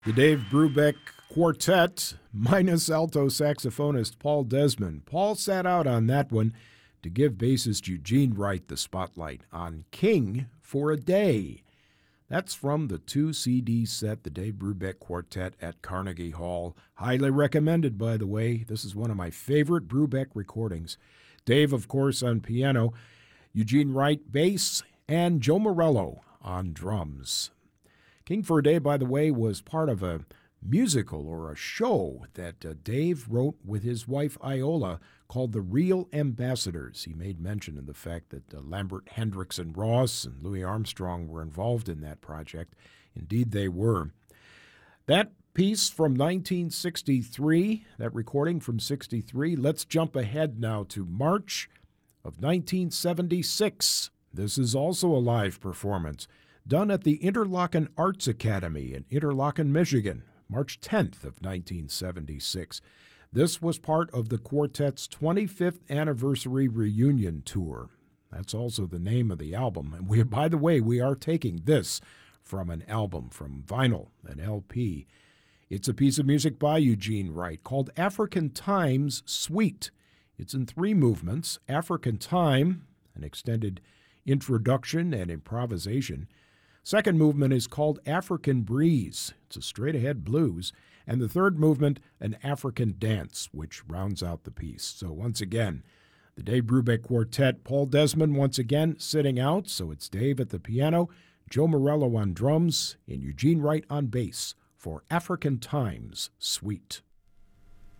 The Dave Brubeck Quartet, minus alto saxophonist Paul Desmond. Paul sat out on that one to give bassist Eugene Wright the spotlight on King for a Day. That's from the 2-CD set, the Dave Brubeck Quartet at Carnegie Hall. Highly recommended, by the way. This is one of my favorite Brubeck recordings. Dave, of course, on piano, Eugene Wright bass, and Joe Morello on drums. King for a Day, by the way, was part of a musical or a show that Dave wrote with his wife Iola called The Real Ambassadors. He made mention of the fact that Lambert Hendricks Ross and Louis Armstrong were involved in that project. Indeed, they were. That piece from 1963, that recording from 63, let's jump ahead now to March of 1976. This is also a live performance done at the Interlochen Arts Academy in Interlochen, Michigan, March 10th of 1976. This was part of the quartet's 25th anniversary reunion tour. That's also the name of the album. And by the way, we are taking this from an album, from vinyl, an LP. It's a piece of music by Eugene Wright called African Times Suite. It's in 3 movements: African Time, an extended introduction and improvisation. Second movement is called African Breeze. It's a straight-ahead blues. And the third movement, an African Dance, which rounds out the piece. So once again, the Dave Brubeck Quartet, Paul Desmond once again sitting out. So it's Dave at the piano, Joe Morello on drums, and Eugene Wright on bass for African Times Suite.